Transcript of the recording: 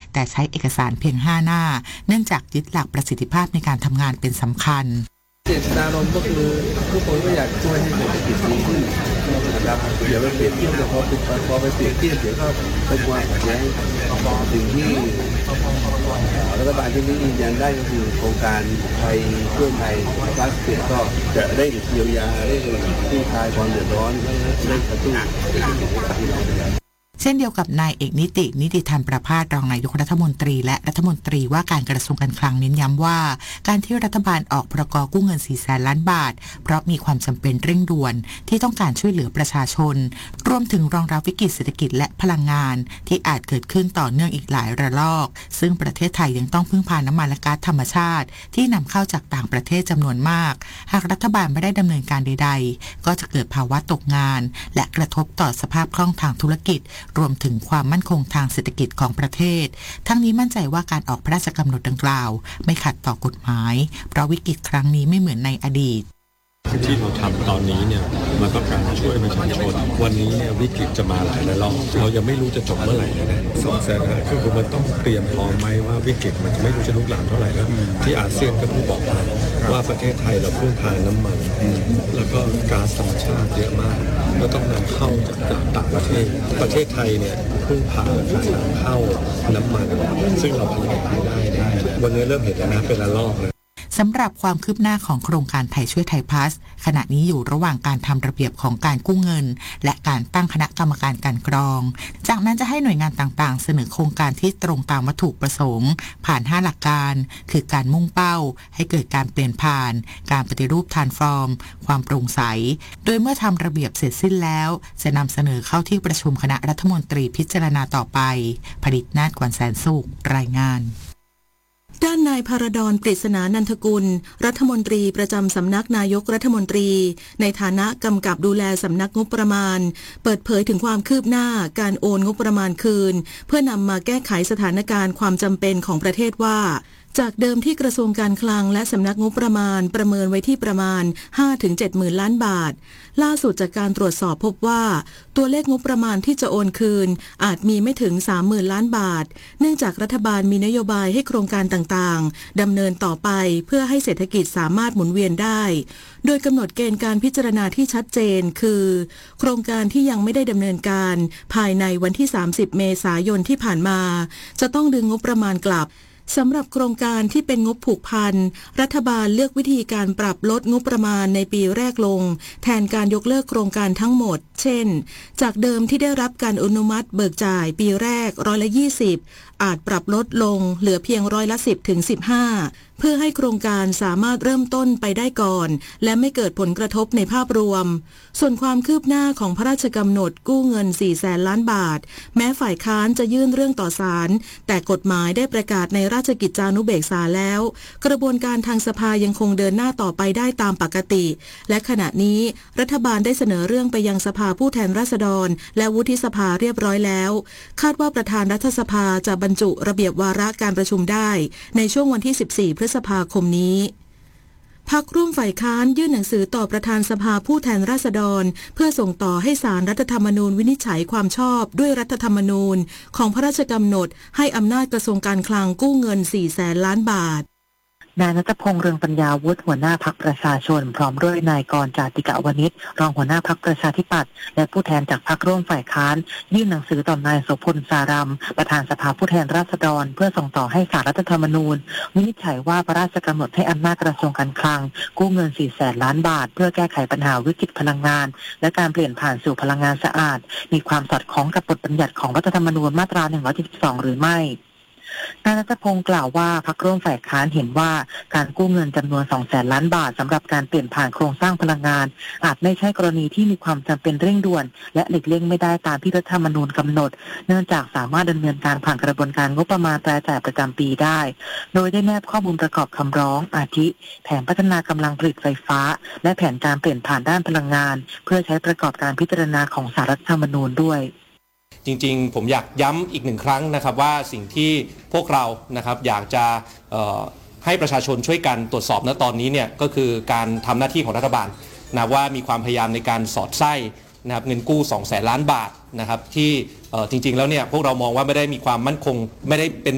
แต่ใช้เอกสารเพียง5หน้าเนื่องจากยึดหลักประสิทธิภาพในการทำงานเป็นสำคัญเจตนารมณ์ก็คือทุกคนก็อยากช่วยให้เศรษฐกิจดีขึ้นนะครับอย่าไปเปรียบเทียบแต่พอไปเปรียบเทียบเดี๋ยวก็เป็นความขัดแย้งสิ่งที่รัฐบาลที่นี้ยืนยันได้ก็คือโครงการไทยช่วยไทยพลาสติกก็จะได้เยียวยาได้ที่คลายความเดือดร้อนได้กระตุ้นเศรษฐกิจให้กับพี่น้องประชาชนเช่นเดียวกับนายเอกนิติธรรมประภาสรองนายกรัฐมนตรีและรัฐมนตรีว่าการกระทรวงการคลังเน้นย้ำว่าการที่รัฐบาลออกพรก.กู้เงิน 400,000 ล้านบาทเพราะมีความจำเป็นเร่งด่วนที่ต้องการช่วยเหลือประชาชนรวมถึงรองรับวิกฤตเศรษฐกิจและพลังงานที่อาจเกิดขึ้นต่อเนื่องอีกหลายระลอกซึ่งประเทศไทยยังต้องพึ่งพาน้ำมันและก๊าซธรรมชาติที่นำเข้าจากต่างประเทศจำนวนมากหากรัฐบาลไม่ได้ดำเนินการใดๆก็จะเกิดภาวะตกงานและกระทบต่อสภาพคล่องทางธุรกิจรวมถึงความมั่นคงทางเศรษฐกิจของประเทศทั้งนี้มั่นใจว่าการออกพระราชกำหนดดังกล่าวไม่ขัดต่อกฎหมายเพราะวิกฤตครั้งนี้ไม่เหมือนในอดีตที่เราทำตอนนี้เนี่ยมันต้องการช่วยประชาชนวันนี้เนี่ยวิกฤตจะมาหลายระลอกเรายังไม่รู้จะจบเมื่อไหร่นะ200,000คือมันต้องเตรียมพร้อมไหมว่าวิกฤตมันจะไม่รู้จะลุกลามเท่าไหร่แล้วที่อาเซียนก็ผู้บอกว่าประเทศไทยเราพึ่งพาน้ำมันแล้วก็ก๊าซธรรมชาติเยอะมากก็ต้องนำเข้าจากต่างประเทศไทยเนี่ยพึ่งพาการนำเข้าน้ำมันซึ่งเราผลิตไม่ได้วันนี้เริ่มเห็นแล้วนะเป็นระลอกเลยสำหรับความคืบหน้าของโครงการไทยช่วยไทยพลัสขณะนี้อยู่ระหว่างการทำระเบียบของการกู้เงินและการตั้งคณะกรรมการการกรองจากนั้นจะให้หน่วยงานต่างๆเสนอโครงการที่ตรงตามวัตถุประสงค์ผ่าน5หลักการคือการมุ่งเป้าให้เกิดการเปลี่ยนผ่านการปฏิรูปทรานส์ฟอร์มความโปร่งใสโดยเมื่อทำระเบียบเสร็จสิ้นแล้วจะนำเสนอเข้าที่ประชุมคณะรัฐมนตรีพิจารณาต่อไปผลิตนาฏ กวนแสนสุขรายงานด้านนายภารดร ปริศนานันทกุลรัฐมนตรีประจำสำนักนายกรัฐมนตรีในฐานะกำกับดูแลสำนักงบประมาณเปิดเผยถึงความคืบหน้าการโอนงบประมาณคืนเพื่อนำมาแก้ไขสถานการณ์ความจำเป็นของประเทศว่าจากเดิมที่กระทรวงการคลังและสำนักงบประมาณประเมินไว้ที่ประมาณ 5-7 หมื่นล้านบาทล่าสุดจากการตรวจสอบพบว่าตัวเลขงบประมาณที่จะโอนคืนอาจมีไม่ถึง 30,000 ล้านบาทเนื่องจากรัฐบาลมีนโยบายให้โครงการต่างๆดำเนินต่อไปเพื่อให้เศรษฐกิจสามารถหมุนเวียนได้โดยกำหนดเกณฑ์การพิจารณาที่ชัดเจนคือโครงการที่ยังไม่ได้ดำเนินการภายในวันที่ 30 เมษายนที่ผ่านมาจะต้องดึงงบประมาณกลับสำหรับโครงการที่เป็นงบผูกพันรัฐบาลเลือกวิธีการปรับลดงบประมาณในปีแรกลงแทนการยกเลิกโครงการทั้งหมดเช่นจากเดิมที่ได้รับการอนุมัติเบิกจ่ายปีแรก20%อาจปรับลดลงเหลือเพียง10%ถึง 15%เพื่อให้โครงการสามารถเริ่มต้นไปได้ก่อนและไม่เกิดผลกระทบในภาพรวมส่วนความคืบหน้าของพระราชกำหนดกู้เงิน 400,000 ล้านบาทแม้ฝ่ายค้านจะยื่นเรื่องต่อศาลแต่กฎหมายได้ประกาศในราชกิจจานุเบกษาแล้วกระบวนการทางสภายังคงเดินหน้าต่อไปได้ตามปกติและขณะนี้รัฐบาลได้เสนอเรื่องไปยังสภาผู้แทนราษฎรและวุฒิสภาเรียบร้อยแล้วคาดว่าประธานรัฐสภาจะบรรจุระเบียบวาระการประชุมได้ในช่วงวันที่14พฤษภาคมนี้พรรคร่วมฝ่ายค้านยื่นหนังสือต่อประธานสภาผู้แทนราษฎรเพื่อส่งต่อให้ศาลรัฐธรรมนูญวินิจฉัยความชอบด้วยรัฐธรรมนูญของพระราชกำหนดให้อำนาจกระทรวงการคลังกู้เงิน 400,000 ล้านบาทนายณัฐพงษ์ เรืองปัญญาวุฒิหัวหน้าพรรคประชาชนพร้อมด้วยนายกรณ์ จาติกวณิชรองหัวหน้าพรรคประชาธิปัตย์และผู้แทนจากพรรคร่วมฝ่ายค้านยื่นหนังสือต่อนายโสพลสารัมประธานสภาผู้แทนราษฎรเพื่อส่งต่อให้ศาลรัฐธรรมนูญวินิจฉัยว่าพระราชกำหนดให้อำนาจกระทรวงการคลังกู้เงิน 400,000 ล้านบาทเพื่อแก้ไขปัญหาวิกฤตพลังงานและการเปลี่ยนผ่านสู่พลังงานสะอาดมีความสอดคล้องกับบทบัญญัติของรัฐธรรมนูญมาตรา172หรือไม่นายณัฐพงษ์กล่าวว่าพรรคร่วมฝ่ายค้านเห็นว่าการกู้เงินจำนวน 200,000 ล้านบาทสำหรับการเปลี่ยนผ่านโครงสร้างพลังงานอาจไม่ใช่กรณีที่มีความจำเป็นเร่งด่วนและหลีกเลี่ยงไม่ได้ตามที่รัฐธรรมนูญกำหนดเนื่องจากสามารถดำเนินการผ่านกระบวนการงบประมาณรายจ่ายประจำปีได้โดยได้แนบข้อมูลประกอบคำร้องอาทิแผนพัฒนากำลังผลิตไฟฟ้าและแผนการเปลี่ยนผ่านด้านพลังงานเพื่อใช้ประกอบการพิจารณาของศาลรัฐธรรมนูญด้วยจริงๆผมอยากย้ำอีกหนึ่งครั้งนะครับว่าสิ่งที่พวกเรานะครับอยากจะให้ประชาชนช่วยกันตรวจสอบณตอนนี้เนี่ยก็คือการทำหน้าที่ของรัฐบาลนะว่ามีความพยายามในการสอดไส้นะครับเงินกู้ 200,000 ล้านบาทนะครับที่จริงๆแล้วเนี่ยพวกเรามองว่าไม่ได้มีความมั่นคงไม่ได้เป็น